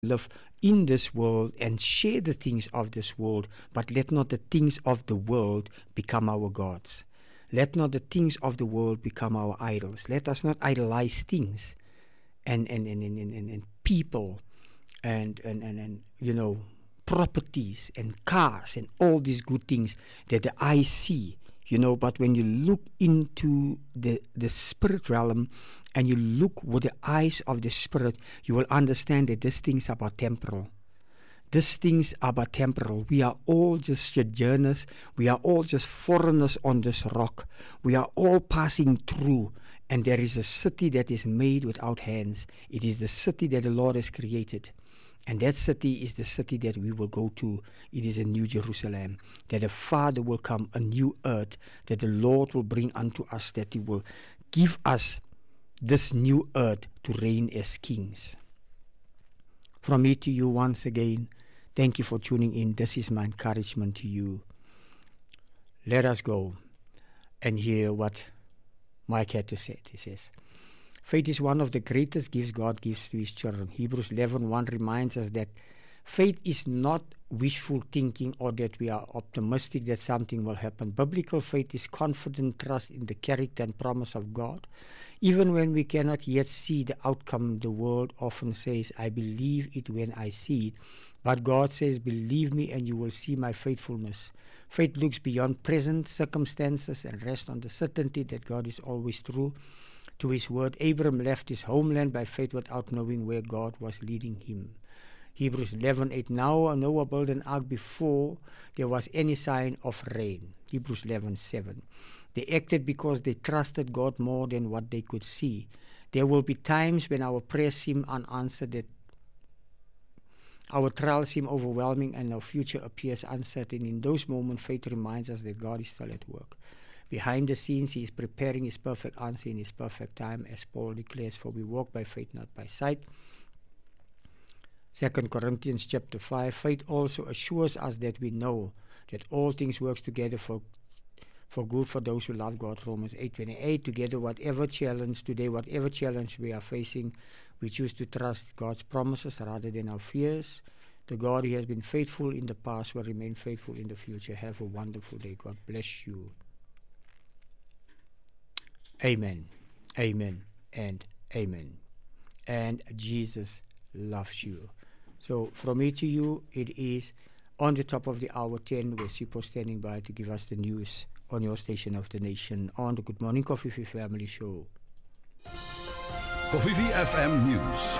live in this world and share the things of this world, but let not the things of the world become our gods. Let not the things of the world become our idols. Let us not idolize things and people and properties and cars and all these good things that the eye see. But when you look into the spirit realm and you look with the eyes of the spirit, you will understand that these things are but temporal. These things are but temporal. We are all just sojourners. We are all just foreigners on this rock. We are all passing through. And there is a city that is made without hands. It is the city that the Lord has created. And that city is the city that we will go to. It is a new Jerusalem. That the Father will come, a new earth, that the Lord will bring unto us, that He will give us this new earth to reign as kings. From me to you once again, thank you for tuning in. This is my encouragement to you. Let us go and hear what Mike had to say. He says, faith is one of the greatest gifts God gives to His children. Hebrews 11:1 reminds us that faith is not wishful thinking or that we are optimistic that something will happen. Biblical faith is confident trust in the character and promise of God. Even when we cannot yet see the outcome, the world often says, I believe it when I see it. But God says, believe me and you will see my faithfulness. Faith looks beyond present circumstances and rests on the certainty that God is always true to His word. Abram left his homeland by faith without knowing where God was leading him. Hebrews 11:8. Now Noah built an ark before there was any sign of rain. Hebrews 11:7. They acted because they trusted God more than what they could see. There will be times when our prayers seem unanswered, that our trials seem overwhelming and our future appears uncertain. In those moments, faith reminds us that God is still at work. Behind the scenes, He is preparing His perfect answer in His perfect time, as Paul declares, for we walk by faith, not by sight. 2 Corinthians chapter 5, faith also assures us that we know that all things work together for good for those who love God. Romans 8:28. Together, whatever challenge we are facing, we choose to trust God's promises rather than our fears. The God who has been faithful in the past will remain faithful in the future. Have a wonderful day. God bless you. Amen. Amen and amen. And Jesus loves you. So from me to you, it is on the top of the hour 10, where Sipo standing by to give us the news on your station of the nation on the Good Morning Coffee Family Show. Coffee FM News.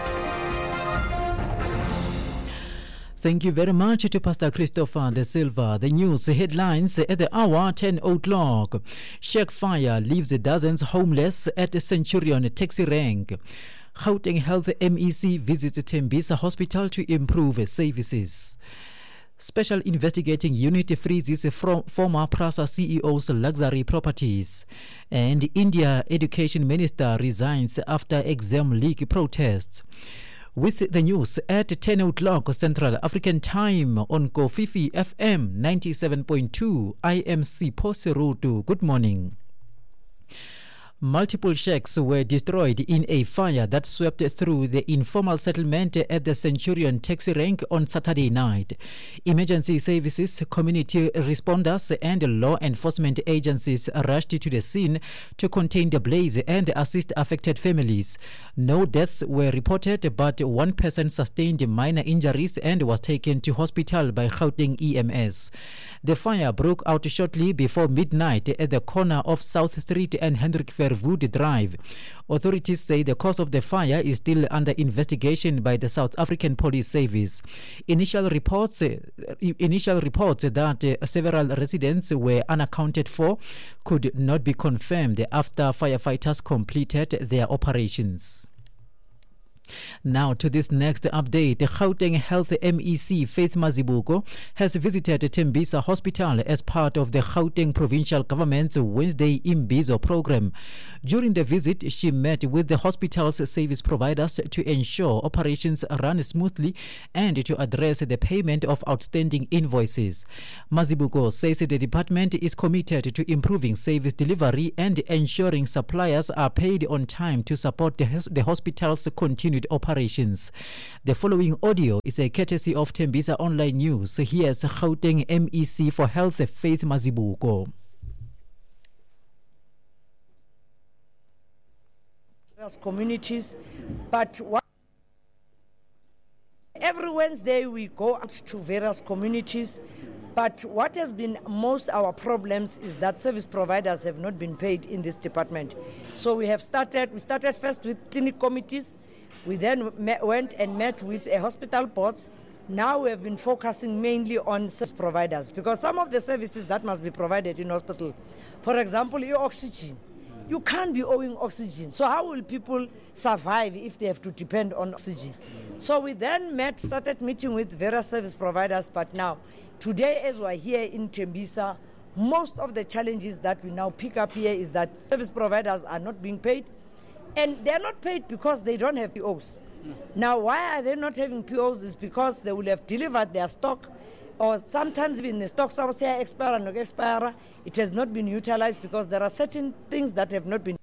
Thank you very much to Pastor Christopher De Silva. The news headlines at the hour 10 o'clock. Shack fire leaves dozens homeless at Centurion taxi rank. Gauteng Health MEC visits Tembisa Hospital to improve services. Special Investigating Unit freezes former PRASA CEO's luxury properties. And India Education Minister resigns after exam leak protests. With the news at 10 o'clock Central African Time on Kofifi FM 97.2, I am Sipho Serutu. Good morning. Multiple shacks were destroyed in a fire that swept through the informal settlement at the Centurion taxi rank on Saturday night. Emergency services, community responders, and law enforcement agencies rushed to the scene to contain the blaze and assist affected families. No deaths were reported, but one person sustained minor injuries and was taken to hospital by Gauteng EMS. The fire broke out shortly before midnight at the corner of South Street and Hendrik Verwoerd Drive. Authorities say the cause of the fire is still under investigation by the South African Police Service. Initial reports that several residents were unaccounted for could not be confirmed after firefighters completed their operations. Now to this next update. The Gauteng Health MEC Faith Mazibuko has visited Tembisa Hospital as part of the Gauteng Provincial Government's Wednesday Imbizo program. During the visit, she met with the hospital's service providers to ensure operations run smoothly and to address the payment of outstanding invoices. Mazibuko says the department is committed to improving service delivery and ensuring suppliers are paid on time to support the hospital's continued COVID operations. The following audio is a courtesy of Tembisa Online News. Here's Gauteng MEC for Health, Faith Mazibuko. Communities, but every Wednesday we go out to various communities, but what has been most our problems is that service providers have not been paid in this department. So we started first with clinic committees, we then went and met with hospital boards. Now we have been focusing mainly on service providers, because some of the services that must be provided in hospital, for example, oxygen. You can't be owing oxygen. So how will people survive if they have to depend on oxygen? So we then started meeting with various service providers. But now, today as we're here in Tembisa, most of the challenges that we now pick up here is that service providers are not being paid. And they're not paid because they don't have POs. Now, why are they not having POs? Is because they will have delivered their stock, or sometimes even the stocks are say expire and expire. It has not been utilized because there are certain things that have not been.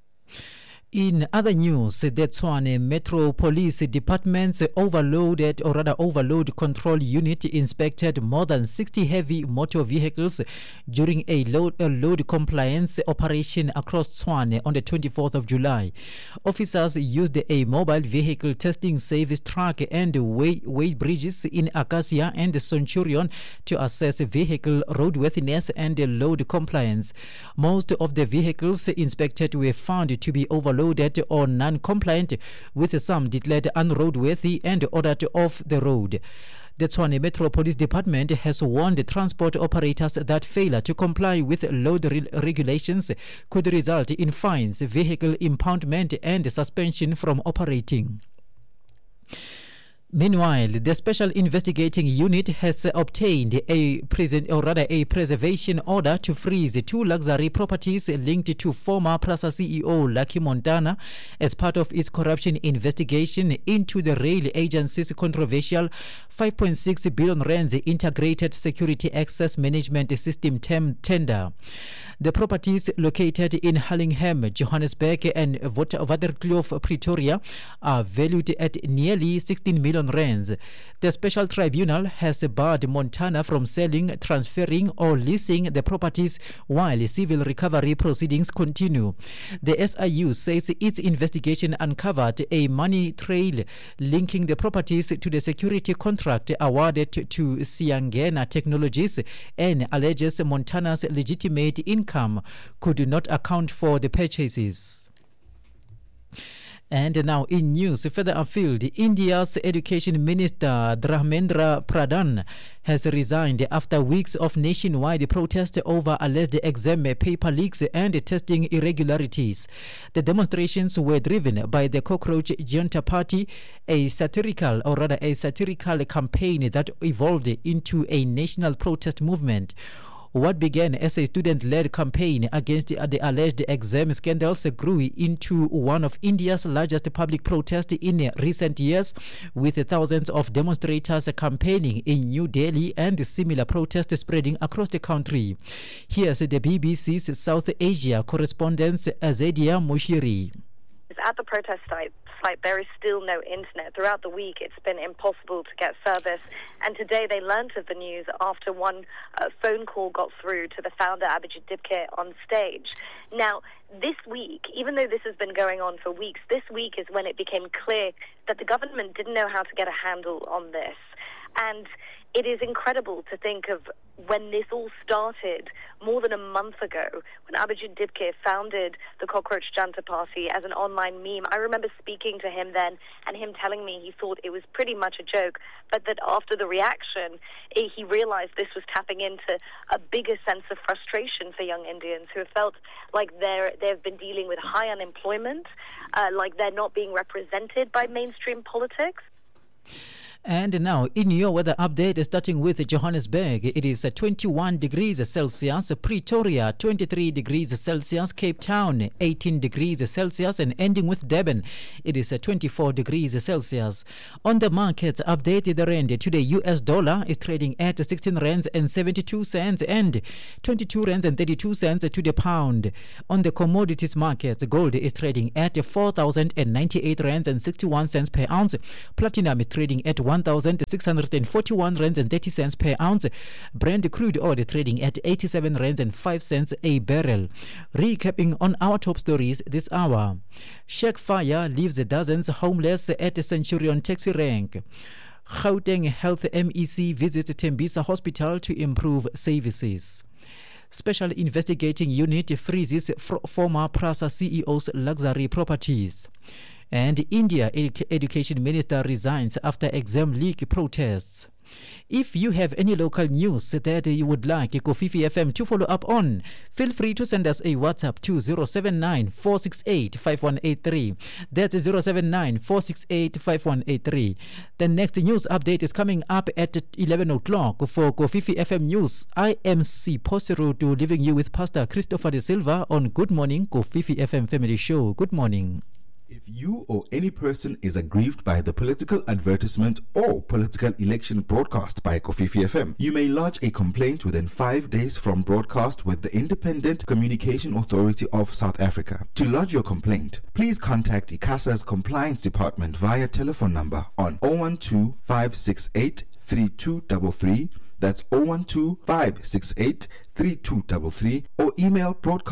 In other news, the Tshwane Metro Police Department's overload control unit inspected more than 60 heavy motor vehicles during a load compliance operation across Tshwane on the 24th of July. Officers used a mobile vehicle testing service truck and weight bridges in Acacia and Centurion to assess vehicle roadworthiness and load compliance. Most of the vehicles inspected were found to be overloaded or non-compliant, with some declared unroadworthy and ordered off the road. The Tshwane Metro Police Department has warned transport operators that failure to comply with load regulations could result in fines, vehicle impoundment and suspension from operating. Meanwhile, the Special Investigating Unit has obtained a preservation order to freeze 2 luxury properties linked to former PRASA CEO Lucky Montana as part of its corruption investigation into the rail agency's controversial 5.6 billion rand integrated security access management system tender. The properties located in Hullingham, Johannesburg and Waterkloof, Pretoria are valued at nearly 16 million rands. The special tribunal has barred Montana from selling, transferring or leasing the properties while civil recovery proceedings continue. The SIU says its investigation uncovered a money trail linking the properties to the security contract awarded to Siangena Technologies and alleges Montana's legitimate income could not account for the purchases. And now in news further afield, India's Education Minister Dharmendra Pradhan has resigned after weeks of nationwide protest over alleged exam paper leaks and testing irregularities. The demonstrations were driven by the Cockroach Junta Party, a satirical campaign that evolved into a national protest movement. What began as a student-led campaign against the alleged exam scandals grew into one of India's largest public protests in recent years, with thousands of demonstrators campaigning in New Delhi and similar protests spreading across the country. Here's the BBC's South Asia correspondent Azadia Mushiri. At the protest site, there is still no internet. Throughout the week, it's been impossible to get service. And today they learnt of the news after one phone call got through to the founder, Abhijit Dipke, on stage. Now, this week, even though this has been going on for weeks, this week is when it became clear that the government didn't know how to get a handle on this. And it is incredible to think of when this all started more than a month ago, when Abhijit Dipke founded the Cockroach Junta Party as an online meme. I remember speaking to him then and him telling me he thought it was pretty much a joke, but that after the reaction, he realized this was tapping into a bigger sense of frustration for young Indians who have felt like they've been dealing with high unemployment, like they're not being represented by mainstream politics. And now, in your weather update, starting with Johannesburg, it is 21 degrees Celsius, Pretoria 23 degrees Celsius, Cape Town 18 degrees Celsius, and ending with Durban, it is 24 degrees Celsius. On the markets update, the rand today, US dollar is trading at 16 rands and 72 cents and 22 rands and 32 cents to the pound. On the commodities markets, gold is trading at 4,098 rands and 61 cents per ounce. Platinum is trading at 1,641 rands and 30 cents per ounce. Brent crude oil trading at 87 rands and 5 cents a barrel. Recapping on our top stories this hour. Shack fire leaves dozens homeless at Centurion taxi rank. Gauteng Health MEC visits Tembisa Hospital to improve services. Special Investigating Unit freezes former Prasa CEO's luxury properties. And India Education Minister resigns after exam leak protests. If you have any local news that you would like Kofifi FM to follow up on, feel free to send us a WhatsApp to 079-468-5183. That's 079-468-5183. The next news update is coming up at 11 o'clock for Kofifi FM News. I am C. Posirudu, leaving you with Pastor Christopher De Silva on Good Morning Kofifi FM Family Show. Good morning. If you or any person is aggrieved by the political advertisement or political election broadcast by Kofifi FM, you may lodge a complaint within 5 days from broadcast with the Independent Communication Authority of South Africa. To lodge your complaint, please contact ICASA's Compliance Department via telephone number on 012-568-3233. That's 012-568-3233, or email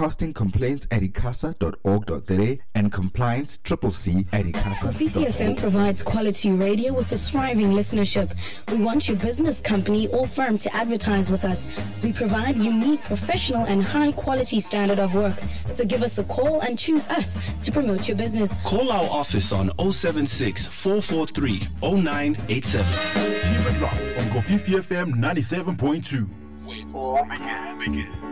broadcastingcomplaints@icasa.org.za and compliance@icasa.org. Kofifi FM provides quality radio with a thriving listenership. We want your business, company, or firm to advertise with us. We provide unique, professional, and high-quality standard of work. So give us a call and choose us to promote your business. Call our office on 076-443-0987. Keep it locked on Kofifi FM 97.2. We all begin.